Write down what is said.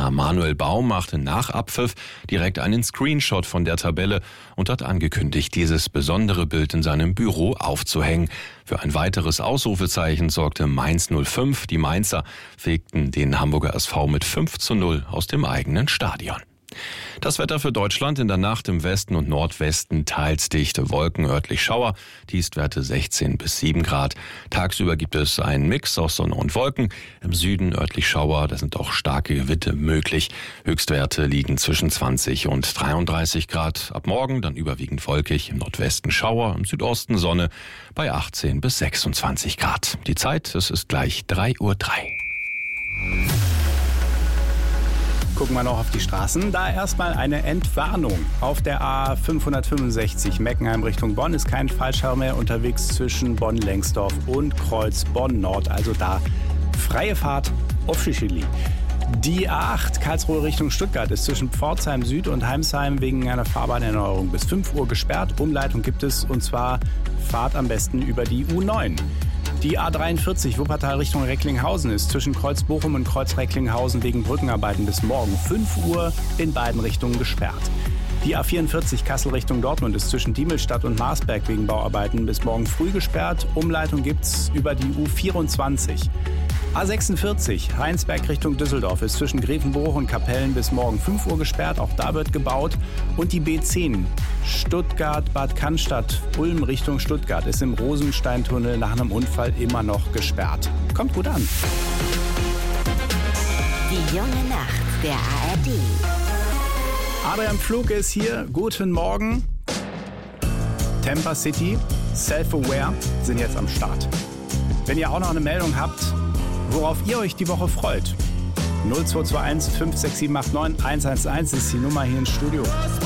Trainer Manuel Baum machte nach Abpfiff direkt einen Screenshot von der Tabelle und hat angekündigt, dieses besondere Bild in seinem Büro aufzuhängen. Für ein weiteres Ausrufezeichen sorgte Mainz 05. Die Mainzer fegten den Hamburger SV mit 5:0 aus dem eigenen Stadion. Das Wetter für Deutschland: in der Nacht im Westen und Nordwesten teils dichte Wolken, örtlich Schauer, Tiefstwerte 16 bis 7 Grad. Tagsüber gibt es einen Mix aus Sonne und Wolken. Im Süden örtlich Schauer, da sind auch starke Gewitter möglich. Höchstwerte liegen zwischen 20 und 33 Grad. Ab morgen dann überwiegend wolkig, im Nordwesten Schauer, im Südosten Sonne bei 18 bis 26 Grad. Die Zeit, es ist gleich 3:03 Uhr. Gucken wir noch auf die Straßen. Da erstmal eine Entwarnung. Auf der A565 Meckenheim Richtung Bonn ist kein Fallschirm mehr unterwegs zwischen Bonn-Lengsdorf und Kreuz Bonn-Nord. Also da freie Fahrt officially. Die A8 Karlsruhe Richtung Stuttgart ist zwischen Pforzheim Süd und Heimsheim wegen einer Fahrbahnerneuerung bis 5 Uhr gesperrt. Umleitung gibt es, und zwar Fahrt am besten über die U9. Die A43 Wuppertal Richtung Recklinghausen ist zwischen Kreuz Bochum und Kreuz Recklinghausen wegen Brückenarbeiten bis morgen 5 Uhr in beiden Richtungen gesperrt. Die A44 Kassel Richtung Dortmund ist zwischen Diemelstadt und Marsberg wegen Bauarbeiten bis morgen früh gesperrt. Umleitung gibt's über die U24. A46 Heinsberg Richtung Düsseldorf ist zwischen Grevenbruch und Kapellen bis morgen 5 Uhr gesperrt. Auch da wird gebaut. Und die B10 Stuttgart-Bad Cannstatt Ulm Richtung Stuttgart ist im Rosensteintunnel nach einem Unfall immer noch gesperrt. Kommt gut an. Die junge Nacht der ARD. Adrian Pflug ist hier. Guten Morgen. Tampa City, Self-Aware sind jetzt am Start. Wenn ihr auch noch eine Meldung habt, worauf ihr euch die Woche freut, 0221 56789 111 ist die Nummer hier im Studio.